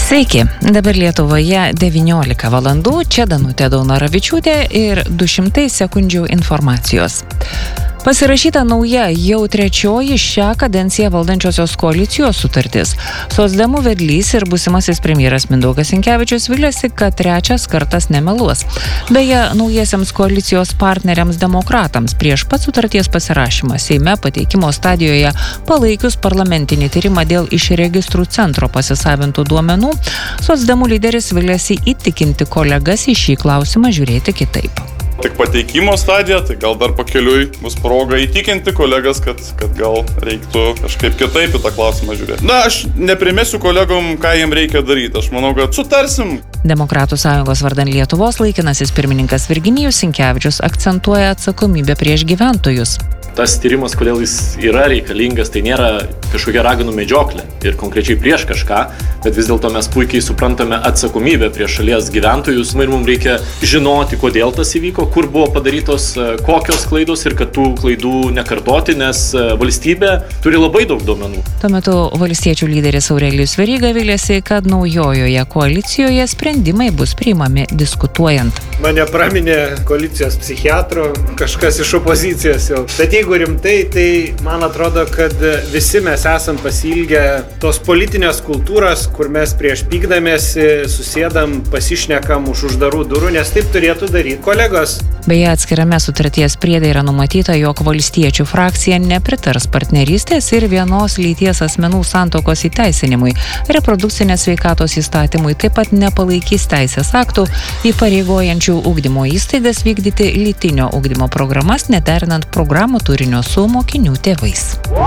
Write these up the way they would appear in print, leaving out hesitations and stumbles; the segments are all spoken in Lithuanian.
Sveiki, dabar Lietuvoje 19 valandų, čia Danutė Daunoravičiūtė ir 200 sekundžių informacijos. Pasirašyta nauja, jau trečioji šią kadenciją valdančiosios koalicijos sutartis. Socdemų vedlys ir būsimasis premjeras Mindaugas Sinkevičius viliasi, kad trečias kartas nemeluos. Beje, naujiesiams koalicijos partneriams demokratams prieš pat sutarties pasirašymą Seime pateikimo stadijoje palaikius parlamentinį tyrimą dėl iš registrų centro pasisavintų duomenų, socdemų lyderis viliasi įtikinti kolegas į šį klausimą žiūrėti kitaip. Tik pateikimo stadija, tai gal dar pakeliui bus proga įtikinti kolegas, kad gal reiktų kažkaip kitaip į tą klausimą žiūrėti. Aš neprimesiu kolegom, ką jiem reikia daryti. Aš manau, kad sutarsim. Demokratų sąjungos vardan Lietuvos laikinasis pirmininkas Virginijus Sinkevičius akcentuoja atsakomybę prieš gyventojus. Tas tyrimas, kodėl jis yra reikalingas, tai nėra kažkokia raganų medžioklė ir konkrečiai prieš kažką, bet vis dėlto mes puikiai suprantame atsakomybę prieš šalies gyventojus ir mums reikia žinoti, kodėl tas įvyko, kur buvo padarytos kokios klaidos ir kad tų klaidų nekartoti, nes valstybė turi labai daug duomenų. Tuo metu valstiečių lyderis Aurelijus Veryga viliasi, kad naujojoje koalicijoje sprendimai bus priimami diskutuojant. Mane praminė koalicijos psichiatro kažkas iš opozicijos jau. Bet jeigu rimtai, tai man atrodo, kad visi mes esam pasiilgę tos politinės kultūros, kur mes prieš pykdamėsi susėdam, pasišnekam už uždarų durų, nes taip turėtų daryti kolegos. Beje, atskirame sutarties priede yra numatyta, jog valstiečių frakcija nepritars partnerystės ir vienos lyties asmenų santuokos įteisinimui, reprodukcinės sveikatos įstatymui, taip pat nepalaikys teisės aktų įpareigojančių ugdymo įstaigas vykdyti lytinio ugdymo programas, nederinant programų turinio su mokinių tėvais.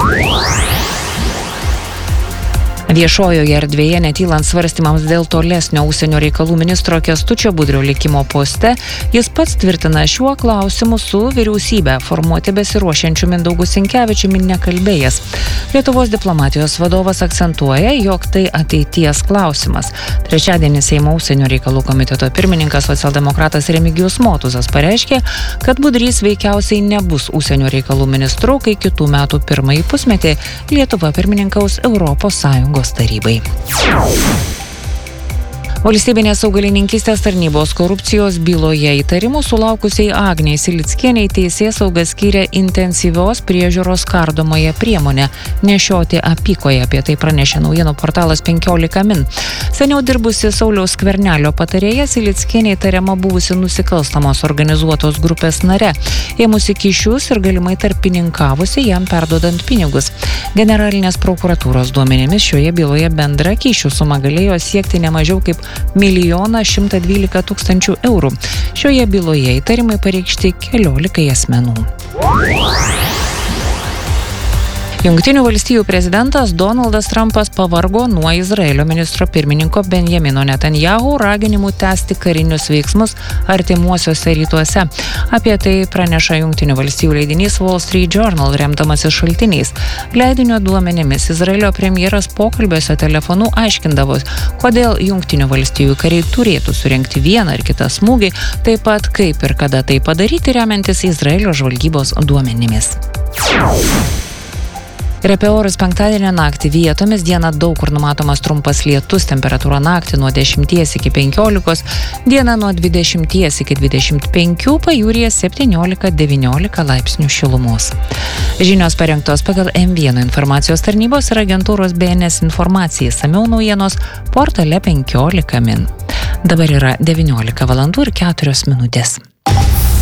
Viešojoje erdvėje netylant svarstymams dėl tolesnio užsienio reikalų ministro Kęstučio Budrio likimo poste, jis pats tvirtina šiuo klausimu su vyriausybę formuoti besiruošiančiu Mindaugu Sinkevičiumi nekalbėjęs. Lietuvos diplomatijos vadovas akcentuoja, jog tai ateities klausimas. Trečiadienį Seimo užsienio reikalų komiteto pirmininkas socialdemokratas Remigijus Motuzas pareiškė, kad Budrys veikiausiai nebus užsienio reikalų ministru, kai kitų metų pirmąjį pusmetį Lietuva pirmininkaus Europos Sąjungos tarybai. Valstybinės augalininkystės tarnybos korupcijos byloje įtarimų sulaukusiai Agnei Silickienei teisėsauga skyrė intensyvios priežiūros kardomąją priemonę nešioti apykoje, apie tai pranešė naujienų portalas 15 min. Seniau dirbusi Sauliaus Skvernelio patarėja Silickienė įtariama buvusi nusikalstamos organizuotos grupės nare, ėmusi kyšius ir galimai tarpininkavusi jam perduodant pinigus. Generalinės prokuratūros duomenimis šioje byloje bendra kyšių suma galėjo siekti ne mažiau kaip 1 112 000 eurų. Šioje byloje įtarimai pareikšti 14 asmenų. Jungtinių valstijų prezidentas Donaldas Trumpas pavargo nuo Izraelio ministro pirmininko Benjamino Netanyahu raginimų tęsti karinius veiksmus artimuosiuose rytuose. Apie tai praneša Jungtinių valstijų leidinys Wall Street Journal, remdamasis šaltiniais. Leidinio duomenimis Izraelio premjeras pokalbiuose telefonu aiškindavos, kodėl Jungtinių valstijų kariai turėtų surengti vieną ar kitą smūgį, taip pat kaip ir kada tai padaryti, remiantis Izraelio žvalgybos duomenimis. Ir apie orus penktadienio naktį vietomis dieną daug kur numatomas trumpas lietus, temperatūra naktį nuo 10 iki 15, dieną nuo 20 iki 25, pajūryje 17-19 laipsnių šilumos. Žinios parengtos pagal M1 informacijos tarnybos ir agentūros BNS informacijai, samiau naujienos portale 15 min. Dabar yra 19 valandų ir 4 minutės.